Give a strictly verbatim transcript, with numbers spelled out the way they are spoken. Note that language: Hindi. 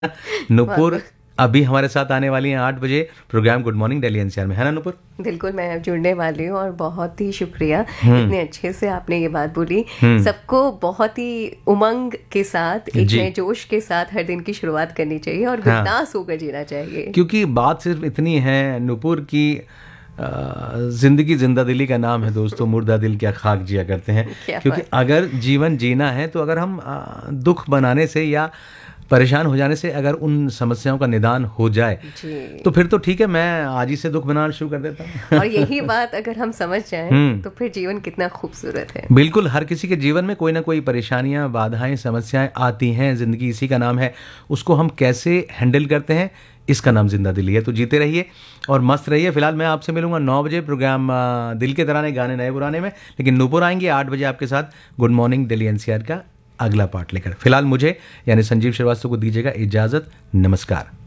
नुपुर अभी हमारे साथ आने वाली हैं आठ बजे programme good morning Delhi NCR में, है ना नुपुर? बिल्कुल, मैं अब जुड़ने वाली हूँ और बहुत ही शुक्रिया, इतने अच्छे से आपने ये बात बोली। सबको बहुत ही उमंग के साथ, एक नए जोश के साथ हर दिन की शुरुआत करनी चाहिए और बिंदास होकर जीना चाहिए। क्योंकि बात सिर्फ इतनी है नुपुर की, जिंदगी जिंदा दिली का नाम है दोस्तों, मुर्दा दिल क्या खाक जिया करते हैं। क्योंकि अगर जीवन जीना है तो अगर हम दुख बनाने से या परेशान हो जाने से अगर उन समस्याओं का निदान हो जाए तो फिर तो ठीक है, मैं आज ही से दुख बनाना शुरू कर देता हूँ। और यही बात अगर हम समझ जाएं तो फिर जीवन कितना खूबसूरत है। बिल्कुल, हर किसी के जीवन में कोई ना कोई परेशानियां, बाधाएं, समस्याएं आती हैं। जिंदगी इसी का नाम है, उसको हम कैसे हैंडल करते हैं इसका नाम जिंदा दिली है। तो जीते रहिए और मस्त रहिए। फिलहाल मैं आपसे मिलूंगा नौ बजे प्रोग्राम दिल के तराने गाने नए पुराने में, लेकिन नुपुर आएंगे आठ बजे आपके साथ गुड मॉर्निंग दिल्ली एनसीआर का अगला पार्ट लेकर। फिलहाल मुझे यानी संजीव श्रीवास्तव को दीजिएगा इजाजत। नमस्कार।